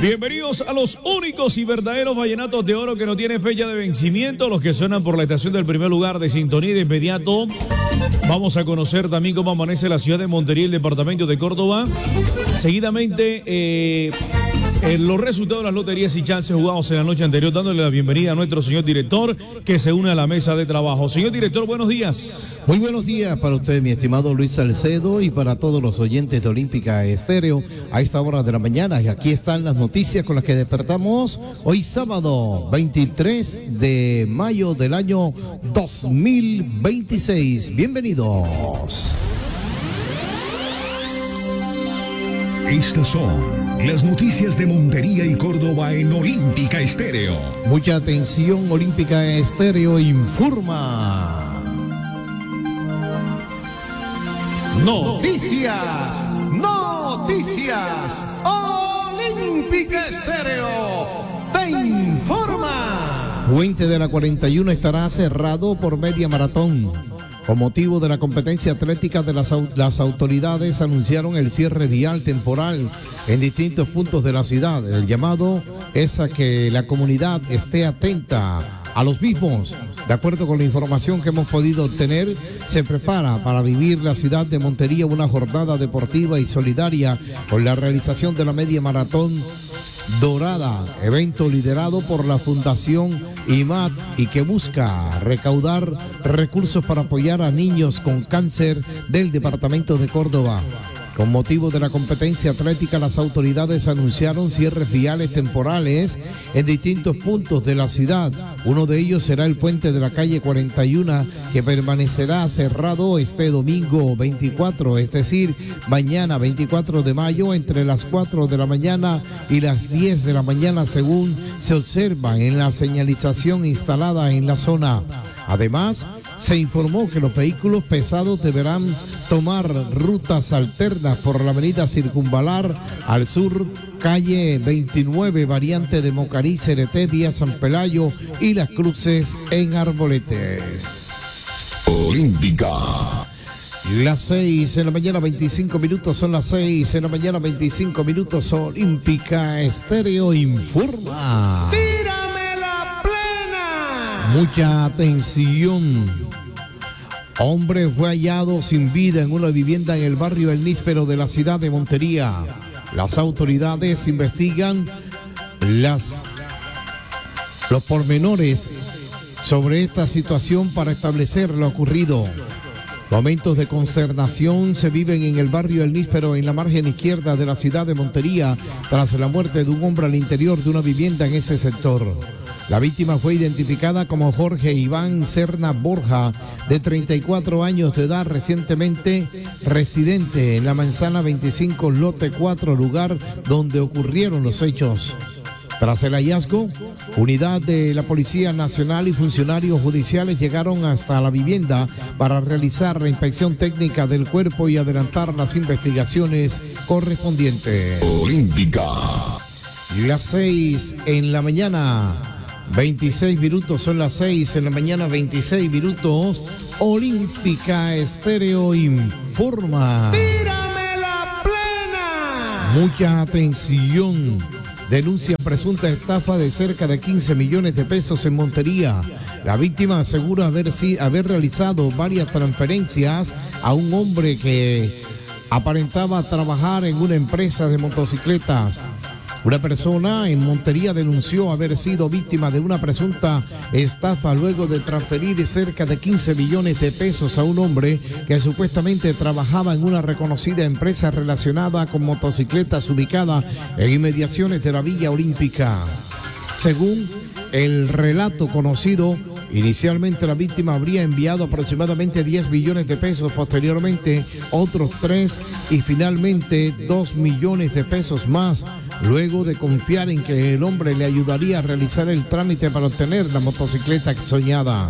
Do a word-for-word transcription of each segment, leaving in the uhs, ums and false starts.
Bienvenidos a los únicos y verdaderos vallenatos de oro que no tienen fecha de vencimiento, los que suenan por la estación del primer lugar de sintonía. De inmediato vamos a conocer también cómo amanece la ciudad de Montería, el departamento de Córdoba. Seguidamente, eh, eh, los resultados de las loterías y chances jugados en la noche anterior, dándole la bienvenida a nuestro señor director que se une a la mesa de trabajo. Señor director, buenos días. Muy buenos días para usted, mi estimado Luis Salcedo, y para todos los oyentes de Olímpica Estéreo a esta hora de la mañana. Y aquí están las noticias con las que despertamos hoy sábado veintitrés de mayo del año dos mil veintiséis. Bienvenidos. Estas son las noticias de Montería y Córdoba en Olímpica Estéreo. Mucha atención, Olímpica Estéreo informa. Noticias, noticias. Olímpica Estéreo te informa. Puente de la cuarenta y uno estará cerrado por media maratón. Con motivo de la competencia atlética de las, las autoridades anunciaron el cierre vial temporal en distintos puntos de la ciudad. El llamado es a que la comunidad esté atenta a los mismos. De acuerdo con la información que hemos podido obtener, se prepara para vivir la ciudad de Montería una jornada deportiva y solidaria con la realización de la media maratón dorada, evento liderado por la Fundación I M A D y que busca recaudar recursos para apoyar a niños con cáncer del departamento de Córdoba. Con motivo de la competencia atlética, las autoridades anunciaron cierres viales temporales en distintos puntos de la ciudad. Uno de ellos será el puente de la calle cuarenta y uno, que permanecerá cerrado este domingo veinticuatro, es decir, mañana veinticuatro de mayo, entre las cuatro de la mañana y las diez de la mañana, según se observa en la señalización instalada en la zona. Además, se informó que los vehículos pesados deberán tomar rutas alternas por la avenida Circunvalar al sur, calle veintinueve, variante de Mocarí, Cereté, vía San Pelayo y Las Cruces en Arboletes. Olímpica. Las seis en la mañana, veinticinco minutos, son las seis en la mañana, veinticinco minutos. Olímpica Estéreo informa. ¡Tírame la plena! Mucha atención. Hombre fue hallado sin vida en una vivienda en el barrio El Níspero de la ciudad de Montería. Las autoridades investigan las, los pormenores sobre esta situación para establecer lo ocurrido. Momentos de consternación se viven en el barrio El Níspero, en la margen izquierda de la ciudad de Montería, tras la muerte de un hombre al interior de una vivienda en ese sector. La víctima fue identificada como Jorge Iván Serna Borja, de treinta y cuatro años de edad, recientemente residente en la manzana veinticinco, lote cuatro, lugar donde ocurrieron los hechos. Tras el hallazgo, unidad de la Policía Nacional y funcionarios judiciales llegaron hasta la vivienda para realizar la inspección técnica del cuerpo y adelantar las investigaciones correspondientes. Olímpica. Las seis en la mañana, veintiséis minutos, son las seis en la mañana, veintiséis minutos. Olímpica Estéreo informa. ¡Tírame la plena! Mucha atención. Denuncia presunta estafa de cerca de quince millones de pesos en Montería. La víctima asegura haber, haber realizado varias transferencias a un hombre que aparentaba trabajar en una empresa de motocicletas. Una persona en Montería denunció haber sido víctima de una presunta estafa luego de transferir cerca de quince millones de pesos a un hombre que supuestamente trabajaba en una reconocida empresa relacionada con motocicletas ubicada en inmediaciones de la Villa Olímpica. Según el relato conocido, inicialmente la víctima habría enviado aproximadamente diez millones de pesos, posteriormente otros tres y finalmente dos millones de pesos más, luego de confiar en que el hombre le ayudaría a realizar el trámite para obtener la motocicleta soñada.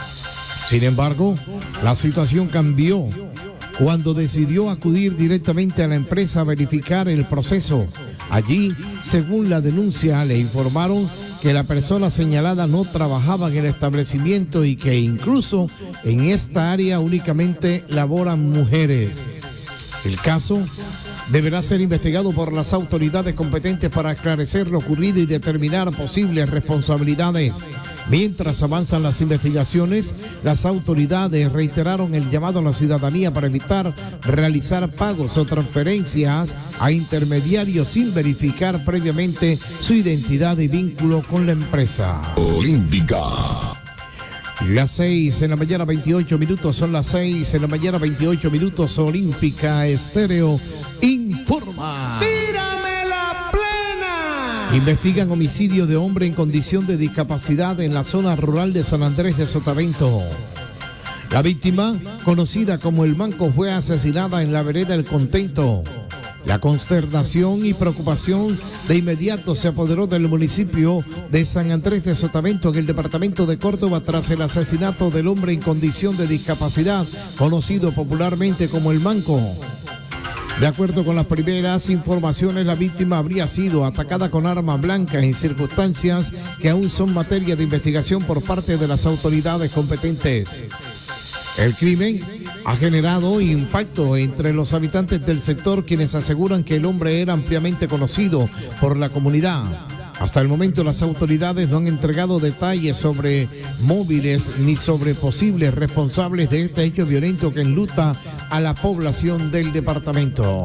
Sin embargo, la situación cambió cuando decidió acudir directamente a la empresa a verificar el proceso. Allí, según la denuncia, le informaron que la persona señalada no trabajaba en el establecimiento y que incluso en esta área únicamente laboran mujeres. El caso deberá ser investigado por las autoridades competentes para esclarecer lo ocurrido y determinar posibles responsabilidades. Mientras avanzan las investigaciones, las autoridades reiteraron el llamado a la ciudadanía para evitar realizar pagos o transferencias a intermediarios sin verificar previamente su identidad y vínculo con la empresa. Olímpica. Las seis en la mañana, veintiocho minutos, son las seis en la mañana, veintiocho minutos, Olímpica Estéreo informa. ¡Tírame la plena! Investigan homicidio de hombre en condición de discapacidad en la zona rural de San Andrés de Sotavento. La víctima, conocida como El Manco, fue asesinada en la vereda El Contento. La consternación y preocupación de inmediato se apoderó del municipio de San Andrés de Sotavento, en el departamento de Córdoba, tras el asesinato del hombre en condición de discapacidad, conocido popularmente como El Manco. De acuerdo con las primeras informaciones, la víctima habría sido atacada con arma blanca en circunstancias que aún son materia de investigación por parte de las autoridades competentes. El crimen ha generado impacto entre los habitantes del sector, quienes aseguran que el hombre era ampliamente conocido por la comunidad. Hasta el momento las autoridades no han entregado detalles sobre móviles ni sobre posibles responsables de este hecho violento que enluta a la población del departamento.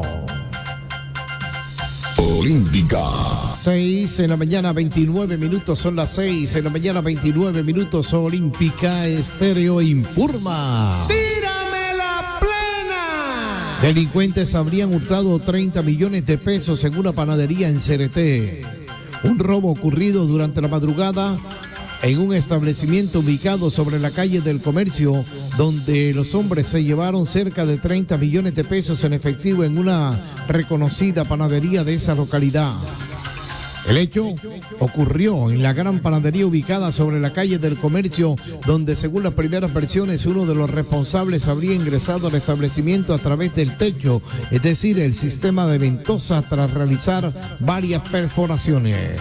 Olímpica. seis en la mañana, veintinueve minutos, son las seis en la mañana, veintinueve minutos, Olímpica Estéreo informa. ¡Tírame la plena! Delincuentes habrían hurtado treinta millones de pesos en una panadería en Cereté. Un robo ocurrido durante la madrugada en un establecimiento ubicado sobre la calle del Comercio, donde los hombres se llevaron cerca de treinta millones de pesos en efectivo en una reconocida panadería de esa localidad. El hecho ocurrió en la gran panadería ubicada sobre la calle del Comercio, donde según las primeras versiones uno de los responsables habría ingresado al establecimiento a través del techo, es decir, el sistema de ventosa, tras realizar varias perforaciones.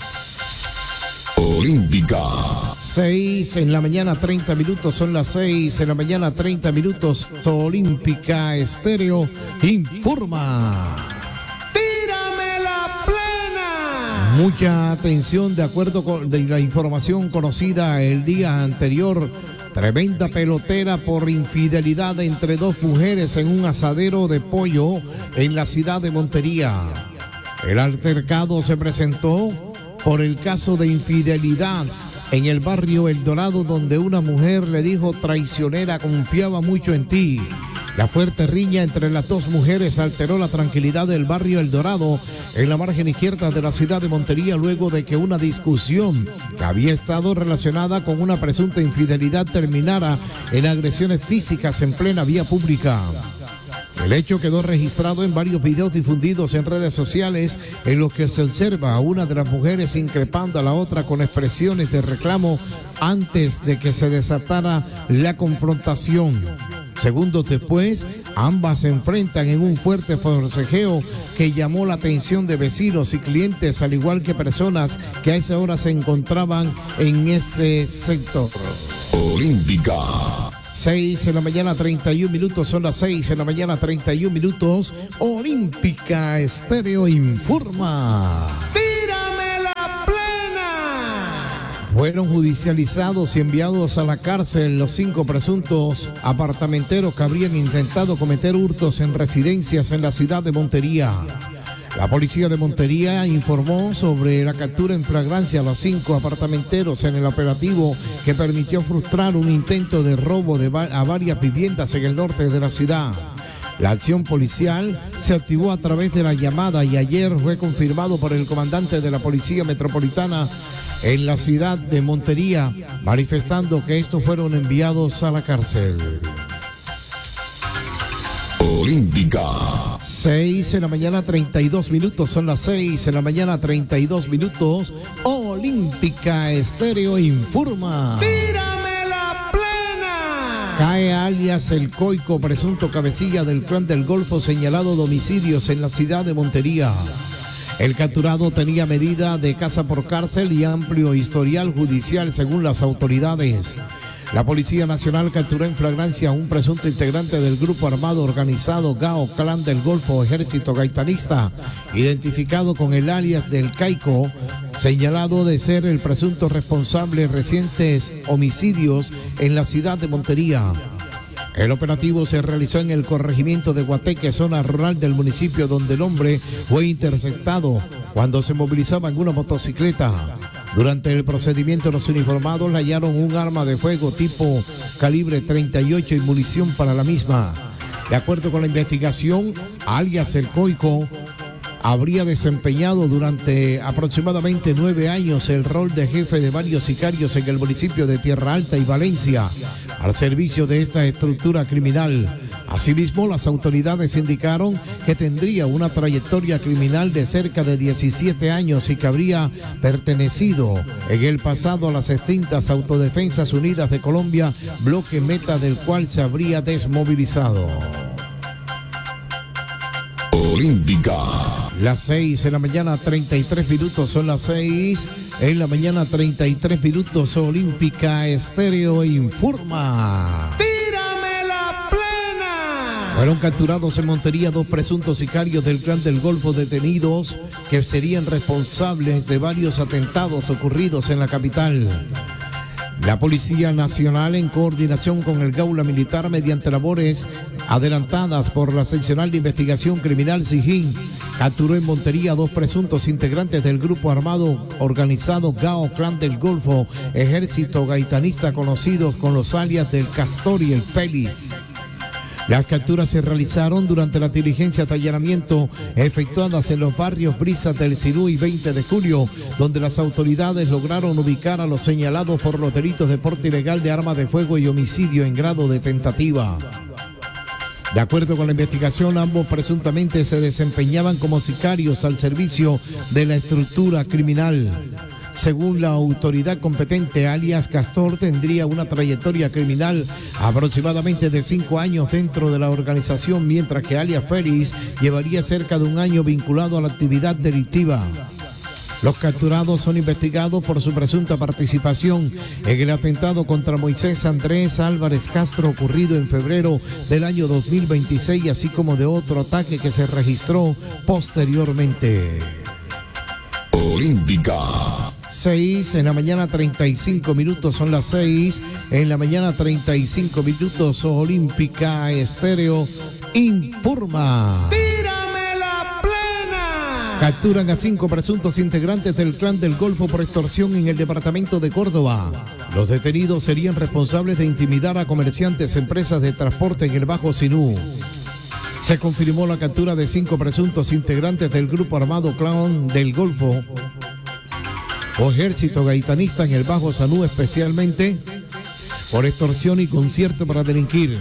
Olímpica. seis en la mañana, treinta minutos, son las seis en la mañana, treinta minutos, Olímpica Estéreo informa. ¡Tírame la plena! Mucha atención, de acuerdo con de la información conocida el día anterior, tremenda pelotera por infidelidad entre dos mujeres en un asadero de pollo en la ciudad de Montería. El altercado se presentó por el caso de infidelidad en el barrio El Dorado, donde una mujer le dijo: traicionera, confiaba mucho en ti. La fuerte riña entre las dos mujeres alteró la tranquilidad del barrio El Dorado, en la margen izquierda de la ciudad de Montería, luego de que una discusión que había estado relacionada con una presunta infidelidad terminara en agresiones físicas en plena vía pública. El hecho quedó registrado en varios videos difundidos en redes sociales, en los que se observa a una de las mujeres increpando a la otra con expresiones de reclamo antes de que se desatara la confrontación. Segundos después, ambas se enfrentan en un fuerte forcejeo que llamó la atención de vecinos y clientes, al igual que personas que a esa hora se encontraban en ese sector. Olímpica. seis en la mañana, treinta y un minutos, son las seis en la mañana, treinta y un minutos, Olímpica Estéreo informa. ¡Tírame la plena! Fueron judicializados y enviados a la cárcel los cinco presuntos apartamenteros que habrían intentado cometer hurtos en residencias en la ciudad de Montería. La policía de Montería informó sobre la captura en flagrancia a los cinco apartamenteros en el operativo que permitió frustrar un intento de robo de va- a varias viviendas en el norte de la ciudad. La acción policial se activó a través de la llamada y ayer fue confirmado por el comandante de la Policía Metropolitana en la ciudad de Montería, manifestando que estos fueron enviados a la cárcel. Olímpica. seis en la mañana, treinta y dos minutos, son las seis en la mañana, treinta y dos minutos, Olímpica Estéreo informa. ¡Tírame la plena! Cae alias El Coico, presunto cabecilla del clan del Golfo, señalado de homicidios en la ciudad de Montería. El capturado tenía medida de casa por cárcel y amplio historial judicial según las autoridades. La Policía Nacional capturó en flagrancia a un presunto integrante del grupo armado organizado Gao Clan del Golfo Ejército Gaitanista, identificado con el alias del Caico, señalado de ser el presunto responsable de recientes homicidios en la ciudad de Montería. El operativo se realizó en el corregimiento de Guateque, zona rural del municipio, donde el hombre fue interceptado cuando se movilizaba en una motocicleta. Durante el procedimiento, los uniformados le hallaron un arma de fuego tipo calibre treinta y ocho y munición para la misma. De acuerdo con la investigación, alias El Coico habría desempeñado durante aproximadamente nueve años el rol de jefe de varios sicarios en el municipio de Tierra Alta y Valencia, al servicio de esta estructura criminal. Asimismo, las autoridades indicaron que tendría una trayectoria criminal de cerca de diecisiete años y que habría pertenecido en el pasado a las extintas Autodefensas Unidas de Colombia, bloque meta del cual se habría desmovilizado. Olímpica. Las seis en la mañana, treinta y tres minutos, son las seis en la mañana, treinta y tres minutos. Olímpica Estéreo informa. ¡Tírame la plena! Fueron capturados en Montería dos presuntos sicarios del Clan del Golfo detenidos que serían responsables de varios atentados ocurridos en la capital. La Policía Nacional, en coordinación con el Gaula Militar, mediante labores adelantadas por la Seccional de Investigación Criminal SIGIN, capturó en Montería dos presuntos integrantes del grupo armado organizado Gao Clan del Golfo Ejército Gaitanista, conocidos con los alias del Castor y el Félix. Las capturas se realizaron durante las diligencias de allanamiento efectuadas en los barrios Brisas del Sinú y veinte de julio, donde las autoridades lograron ubicar a los señalados por los delitos de porte ilegal de arma de fuego y homicidio en grado de tentativa. De acuerdo con la investigación, ambos presuntamente se desempeñaban como sicarios al servicio de la estructura criminal. Según la autoridad competente, alias Castor tendría una trayectoria criminal aproximadamente de cinco años dentro de la organización, mientras que alias Félix llevaría cerca de un año vinculado a la actividad delictiva. Los capturados son investigados por su presunta participación en el atentado contra Moisés Andrés Álvarez Castro ocurrido en febrero del año dos mil veintiséis, así como de otro ataque que se registró posteriormente. Olímpica. seis en la mañana, treinta y cinco minutos, son las seis en la mañana, treinta y cinco minutos. Olímpica Estéreo informa. ¡Tírame la plena! Capturan a cinco presuntos integrantes del Clan del Golfo por extorsión en el departamento de Córdoba. Los detenidos serían responsables de intimidar a comerciantes, empresas de transporte en el Bajo Sinú. Se confirmó la captura de cinco presuntos integrantes del grupo armado Clan del Golfo o Ejército Gaitanista en el Bajo Sinú, especialmente por extorsión y concierto para delinquir.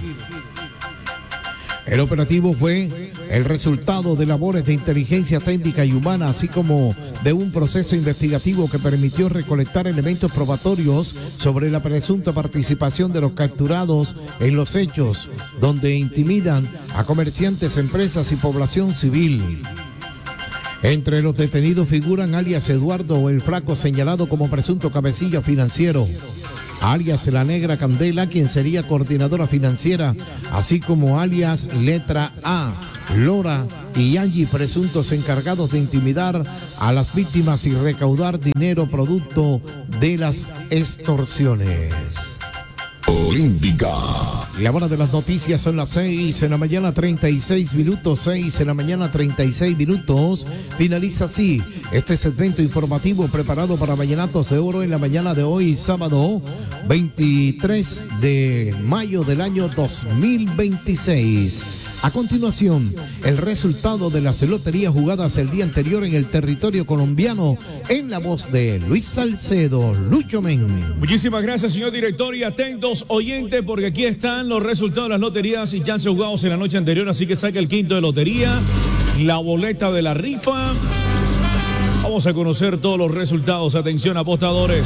El operativo fue el resultado de labores de inteligencia técnica y humana, así como de un proceso investigativo que permitió recolectar elementos probatorios sobre la presunta participación de los capturados en los hechos, donde intimidan a comerciantes, empresas y población civil. Entre los detenidos figuran alias Eduardo el Flaco, señalado como presunto cabecilla financiero, alias La Negra Candela, quien sería coordinadora financiera, así como alias Letra A, Lora y Angie, presuntos encargados de intimidar a las víctimas y recaudar dinero producto de las extorsiones. Olímpica. La hora de las noticias son las seis en la mañana, treinta y seis minutos, seis en la mañana, treinta y seis minutos. Finaliza así este segmento informativo preparado para Vallenatos de Oro en la mañana de hoy, sábado veintitrés de mayo del año dos mil veintiséis. A continuación, el resultado de las loterías jugadas el día anterior en el territorio colombiano, en la voz de Luis Salcedo, Lucho Men. Muchísimas gracias, señor director, y atentos oyentes, porque aquí están los resultados de las loterías y chances jugados en la noche anterior, así que saca el quinto de lotería, la boleta de la rifa. Vamos a conocer todos los resultados. Atención, apostadores.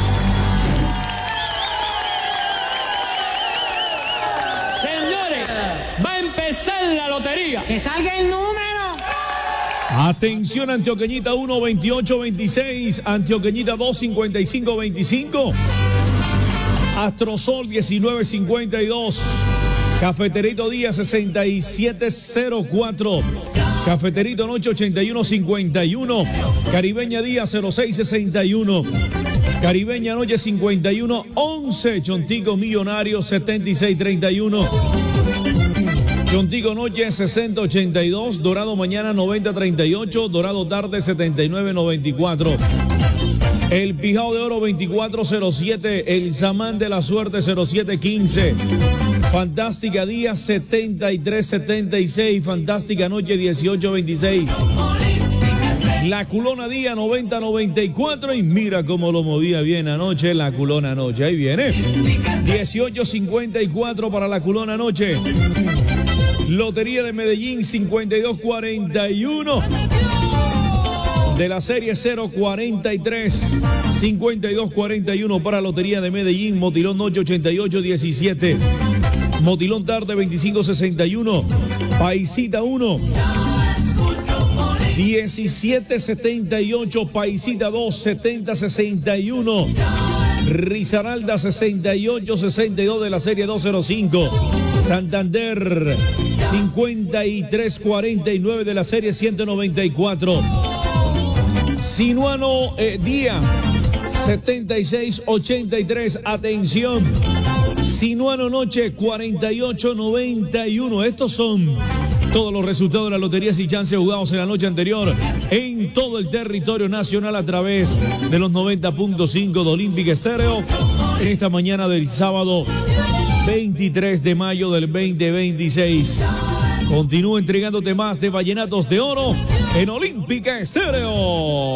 ¡Que salga el número! Atención, Antioqueñita uno, veintiocho, veintiséis, Antioqueñita dos, cincuenta y cinco, veinticinco. Astrosol diecinueve cincuenta y dos. Cafeterito Día sesenta y siete cero cuatro. Cafeterito Noche ochenta y uno cincuenta y uno. Caribeña Día cero seis sesenta y uno. Caribeña Noche cincuenta y uno once. Chontico Millonario setenta y seis treinta y uno. Chontico Noche sesenta ochenta y dos. Dorado Mañana noventa treinta y ocho. Dorado Tarde setenta y nueve noventa y cuatro. El Pijao de Oro veinticuatro cero siete. El Samán de la Suerte cero siete quince. Fantástica Día setenta y tres setenta y seis. Fantástica Noche dieciocho veintiséis. La Culona Día noventa noventa y cuatro. Y mira cómo lo movía bien anoche la Culona Noche. Ahí viene. dieciocho cincuenta y cuatro para la Culona Noche. Lotería de Medellín cincuenta y dos cuarenta y uno. De la serie cero cuarenta y tres. cincuenta y dos cuarenta y uno para Lotería de Medellín. Motilón Noche ochenta y ocho diecisiete. Motilón Tarde veinticinco sesenta y uno. Paisita uno. diecisiete setenta y ocho. Paisita dos setenta sesenta y uno. Risaralda sesenta y ocho sesenta y dos de la serie doscientos cinco. Santander cincuenta y tres cuarenta y nueve de la serie ciento noventa y cuatro. Sinuano eh, Día setenta y seis ochenta y tres. Atención. Sinuano Noche cuarenta y ocho noventa y uno. Estos son todos los resultados de las loterías y chances jugados en la noche anterior en todo el territorio nacional a través de los noventa punto cinco de Olímpica Estéreo en esta mañana del sábado veintitrés de mayo del veinte veintiséis. Continúo entregándote más de Vallenatos de Oro en Olímpica Estéreo.